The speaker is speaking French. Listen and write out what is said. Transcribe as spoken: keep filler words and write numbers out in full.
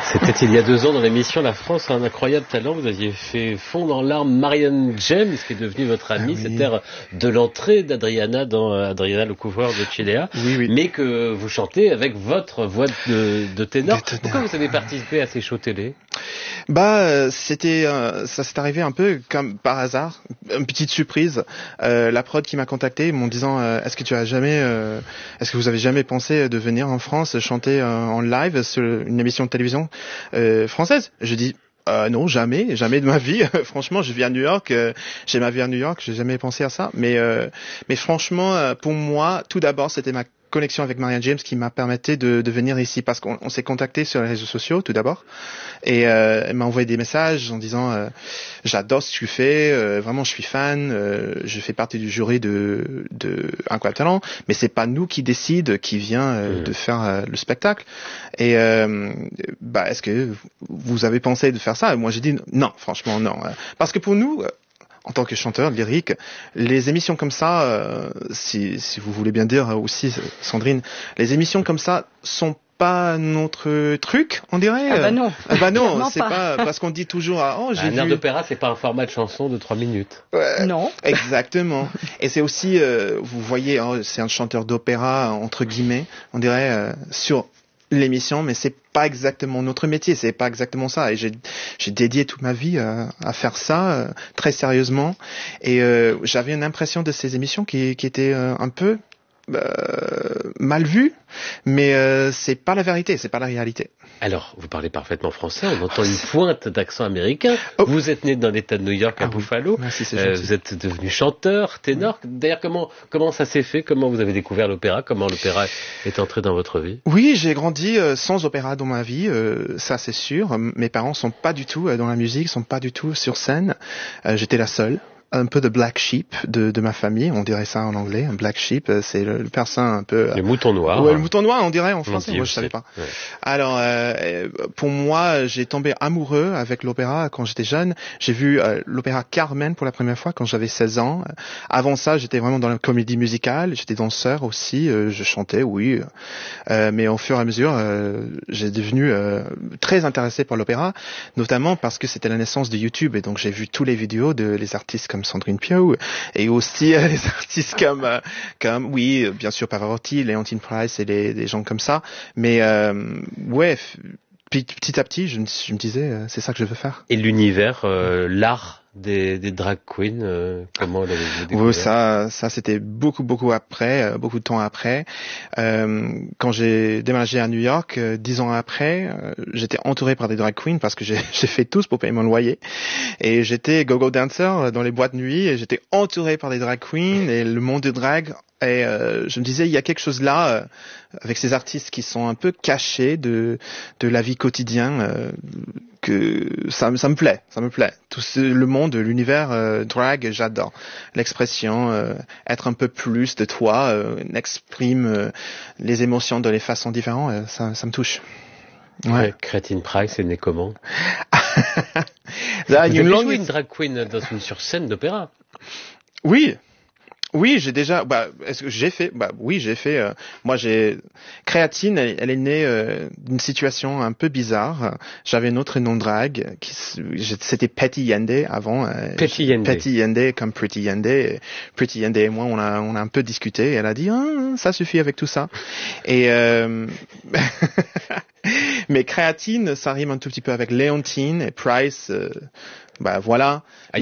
C'était il y a deux ans dans l'émission La France a un incroyable talent. Vous aviez fait fondre en larmes Marianne James, qui est devenue votre amie. Ah oui. C'était de l'entrée d'Adriana dans Adriana le couvreur de Chilea. Oui, oui. Mais que vous chantez avec votre voix de, de ténor. De ténor. Pourquoi vous avez participé à ces shows télé? Bah, c'était, euh, ça s'est arrivé un peu comme par hasard, une petite surprise. Euh, la prod qui m'a contacté, m'en disant, euh, est-ce que tu as jamais, euh, est-ce que vous avez jamais pensé de venir en France chanter euh, en live sur une émission de télévision euh, française? Je dis. Euh, non, jamais, jamais de ma vie. Franchement, je vis à New York, euh, j'ai ma vie à New York, j'ai jamais pensé à ça. Mais, euh, mais franchement, euh, pour moi, tout d'abord, c'était ma connexion avec Marianne James qui m'a permis de, de venir ici parce qu'on on s'est contacté sur les réseaux sociaux tout d'abord et euh, elle m'a envoyé des messages en disant euh, j'adore ce que tu fais, euh, vraiment je suis fan, euh, je fais partie du jury de de Incroyable Talent, mais c'est pas nous qui décide qui vient euh, mmh. de faire euh, le spectacle et euh, bah est-ce que vous avez pensé de faire ça? Et moi j'ai dit non, franchement non, parce que pour nous en tant que chanteur lyrique, les émissions comme ça, euh, si, si vous voulez bien dire aussi, Sandrine, les émissions comme ça sont pas notre truc, on dirait. Ah bah non. Ah bah non, c'est pas. pas parce qu'on dit toujours ah, oh j'ai un vu. air d'opéra, c'est pas un format de chanson de trois minutes. Ouais, non. Exactement. Et c'est aussi, euh, vous voyez, oh, c'est un chanteur d'opéra entre guillemets, on dirait euh, sur l'émission, mais c'est pas exactement notre métier, c'est pas exactement ça. Et j'ai j'ai dédié toute ma vie à, à faire ça euh, très sérieusement. Et euh, j'avais une impression de ces émissions qui qui était euh, un peu euh, mal vues, mais euh, c'est pas la vérité, c'est pas la réalité. Alors, vous parlez parfaitement français, on entend une pointe d'accent américain. Oh. Vous êtes né dans l'État de New York à ah, Buffalo. Merci, c'est euh, vous êtes devenu chanteur, ténor. Oui. D'ailleurs, comment comment ça s'est fait? Comment vous avez découvert l'opéra? Comment l'opéra est entré dans votre vie? Oui, j'ai grandi euh, sans opéra dans ma vie, euh, ça c'est sûr. Mes parents sont pas du tout euh, dans la musique, sont pas du tout sur scène. Euh, j'étais la seule. Un peu de black sheep de, de ma famille, on dirait ça en anglais. Un black sheep, c'est le, le persan un peu. Le mouton noir. Ouais, le mouton noir, on dirait en français. Moi, je savais pas. Ouais. Alors, euh, pour moi, j'ai tombé amoureux avec l'opéra quand j'étais jeune. J'ai vu euh, l'opéra Carmen pour la première fois quand j'avais seize ans. Avant ça, j'étais vraiment dans la comédie musicale. J'étais danseur aussi. Euh, je chantais, oui. Euh, mais au fur et à mesure, euh, j'ai devenu euh, très intéressé par l'opéra, notamment parce que c'était la naissance de YouTube et donc j'ai vu tous les vidéos de les artistes comme Sandrine Pio et aussi euh, les artistes comme euh, comme oui bien sûr Pavarotti, Leontyne Price et les des gens comme ça, mais euh, ouais petit à petit je me, je me disais euh, c'est ça que je veux faire. Et l'univers, euh, l'art des, des drag queens, euh, comment l'avez-vous découvert? Oui, ça, ça c'était beaucoup, beaucoup après, euh, beaucoup de temps après. Euh, quand j'ai déménagé à New York, euh, dix ans après, euh, j'étais entouré par des drag queens parce que j'ai, j'ai fait tous pour payer mon loyer. Et j'étais go-go dancer dans les boîtes de nuit et j'étais entouré par des drag queens et le monde de drag. Et euh, je me disais, il y a quelque chose là euh, avec ces artistes qui sont un peu cachés de de la vie quotidienne euh, que ça, ça me plaît, ça me plaît. Tout ce, le monde, l'univers euh, drag, j'adore. L'expression, euh, être un peu plus de toi, euh, exprime euh, les émotions de les façons différentes, euh, ça, ça me touche. Ouais. Ouais, Creatine Price est né comment? Là, Vous il y a une avez longue... joué une drag queen dans une sur scène d'opéra? Oui. Oui, j'ai déjà. Bah, est-ce que j'ai fait? Bah, oui, j'ai fait. Euh, moi, j'ai. Créatine, elle, elle est née euh, d'une situation un peu bizarre. J'avais un autre nom de drague, qui c'était Petty Yende avant. Euh, Petty Yende. Petty Yende comme Pretty Yende. Et Pretty Yende et moi, on a on a un peu discuté. Et elle a dit, ah, ça suffit avec tout ça. Et euh... mais Créatine, ça rime un tout petit peu avec Leontyne et Price. Euh... Bah voilà.